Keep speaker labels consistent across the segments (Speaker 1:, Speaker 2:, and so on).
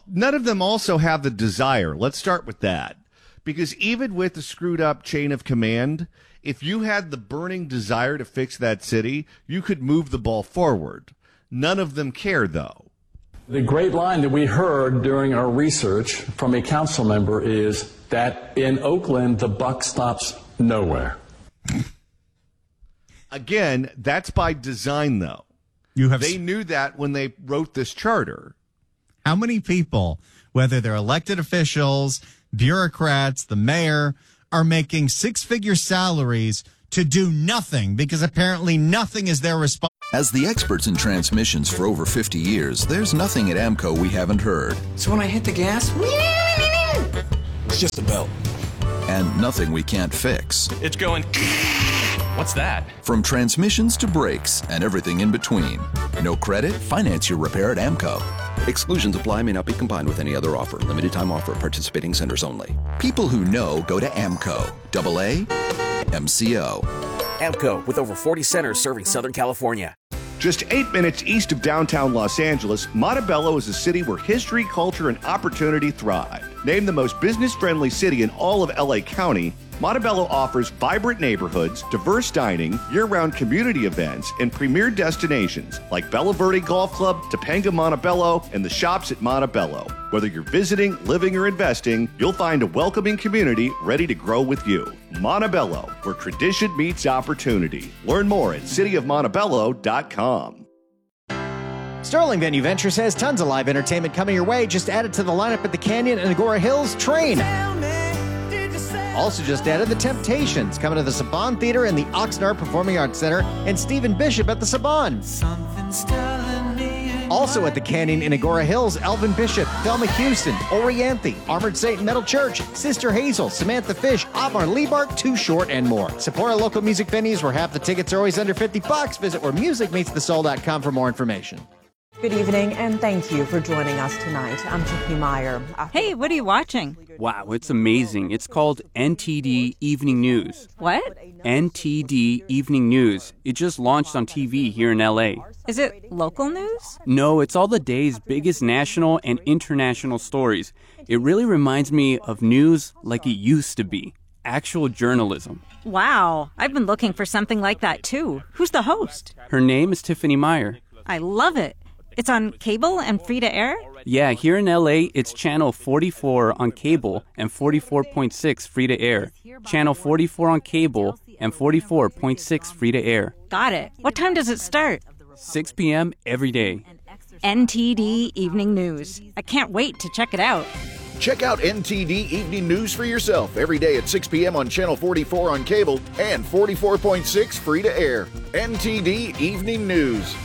Speaker 1: none of them also have the desire. Let's start with that. Because even with the screwed up chain of command, if you had the burning desire to fix that city, you could move the ball forward. None of them care, though.
Speaker 2: The great line that we heard during our research from a council member is that in Oakland, the buck stops nowhere.
Speaker 1: Again, that's by design, though. They knew that when they wrote this charter.
Speaker 3: How many people, whether they're elected officials, bureaucrats, the mayor, are making six-figure salaries to do nothing because apparently nothing is their responsibility?
Speaker 4: As the experts in transmissions for over 50 years, there's nothing at AMCO we haven't heard.
Speaker 5: So when I hit the gas,
Speaker 6: it's just a belt.
Speaker 4: And nothing we can't fix.
Speaker 6: It's going... What's that?
Speaker 4: From transmissions to brakes and everything in between. No credit? Finance your repair at AMCO.
Speaker 7: Exclusions apply, may not be combined with any other offer. Limited time offer, participating centers only.
Speaker 4: People who know go to AMCO. AA MCO.
Speaker 5: AMCO, with over 40 centers serving Southern California.
Speaker 1: Just 8 minutes east of downtown Los Angeles, Montebello is a city where history, culture, and opportunity thrive. Named the most business-friendly city in all of LA County, Montebello offers vibrant neighborhoods, diverse dining, year-round community events, and premier destinations like Bella Verde Golf Club, Topanga Montebello, and the shops at Montebello. Whether you're visiting, living, or investing, you'll find a welcoming community ready to grow with you. Montebello, where tradition meets opportunity. Learn more at cityofmontebello.com.
Speaker 8: Sterling Venue Ventures has tons of live entertainment coming your way. Just added to the lineup at the Canyon and Agora Hills Train. Also just added the Temptations, coming to the Saban Theater and the Oxnard Performing Arts Center, and Stephen Bishop at the Saban. Also at the Canyon in Agora Hills, Elvin Bishop, Thelma Houston, Orianthe, Armored Saint Metal Church, Sister Hazel, Samantha Fish, Otmar Liebart, Too Short, and more. Support our local music venues where half the tickets are always under $50. Visit wheremusicmeetsthesoul.com for more information.
Speaker 9: Good evening, and thank you for joining us tonight. I'm Tiffany Meyer.
Speaker 10: Hey, what are you watching?
Speaker 11: Wow, it's amazing. It's called NTD Evening News.
Speaker 10: What?
Speaker 11: NTD Evening News. It just launched on TV here in LA.
Speaker 10: Is it local news?
Speaker 11: No, it's all the day's biggest national and international stories. It really reminds me of news like it used to be. Actual journalism.
Speaker 10: Wow, I've been looking for something like that too. Who's the host?
Speaker 11: Her name is Tiffany Meyer.
Speaker 10: I love it. It's on cable and free to air?
Speaker 11: Yeah, here in LA, it's channel 44 on cable and 44.6 free to air. Channel 44 on cable and 44.6 free to air.
Speaker 10: Got it. What time does it start?
Speaker 11: 6 p.m. every day.
Speaker 10: NTD Evening News. I can't wait to check it out.
Speaker 12: Check out NTD Evening News for yourself every day at 6 p.m. on Channel 44 on cable and 44.6 free to air. NTD Evening News.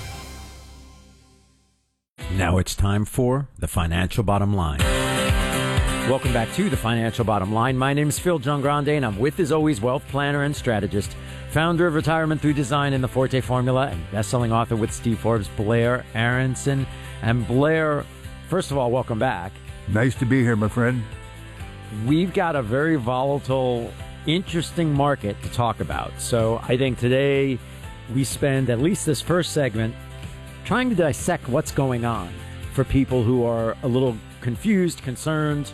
Speaker 13: Now it's time for The Financial Bottom Line. Welcome back to The Financial Bottom Line. My name is Phil Giangrande, and I'm with, as always, wealth planner and strategist, founder of Retirement Through Design and the Forte Formula, and best-selling author with Steve Forbes, Blair Aronson. And Blair, first of all, welcome back.
Speaker 14: Nice to be here, my friend.
Speaker 13: We've got a very volatile, interesting market to talk about. So I think today we spend at least this first segment trying to dissect what's going on for people who are a little confused, concerned.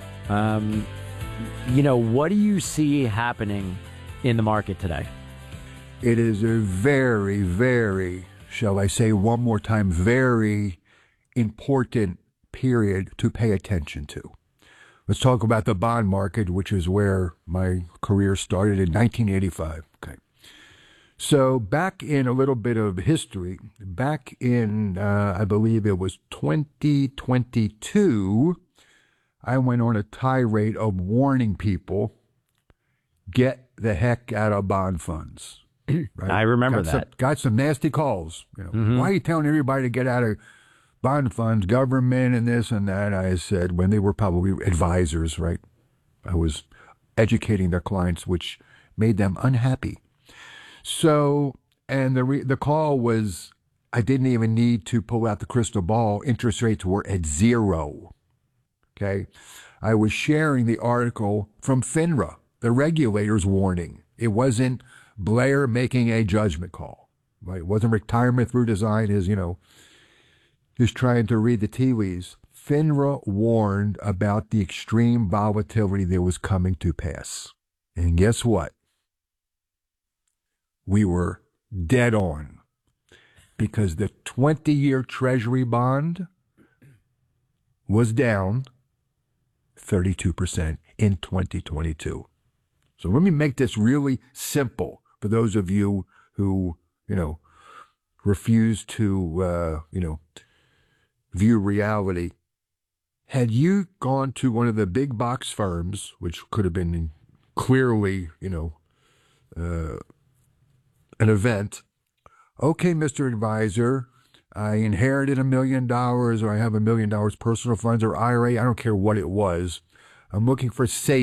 Speaker 13: What do you see happening in the market today?
Speaker 14: It is a very, very, shall I say one more time, very important period to pay attention to. Let's talk about the bond market, which is where my career started in 1985. Okay. So back in a little bit of history, back in, I believe it was 2022, I went on a tirade of warning people, get the heck out of bond funds. Right?
Speaker 13: I remember that.
Speaker 14: Got some nasty calls. Why are you telling everybody to get out of bond funds, government, and this and that? I said, when they were probably advisors, right? I was educating their clients, which made them unhappy. So, and the call was, I didn't even need to pull out the crystal ball. Interest rates were at zero. Okay. I was sharing the article from FINRA, the regulators warning. It wasn't Blair making a judgment call, right? It wasn't Retirement Through Design, who's trying to read the tea leaves. FINRA warned about the extreme volatility that was coming to pass. And guess what? We were dead on, because the 20-year Treasury bond was down 32% in 2022. So let me make this really simple for those of you who, refuse to, view reality. Had you gone to one of the big box firms, which could have been clearly, an event, okay, Mr. Advisor, I inherited $1 million, or I have $1 million personal funds or IRA, I don't care what it was. I'm looking for savings.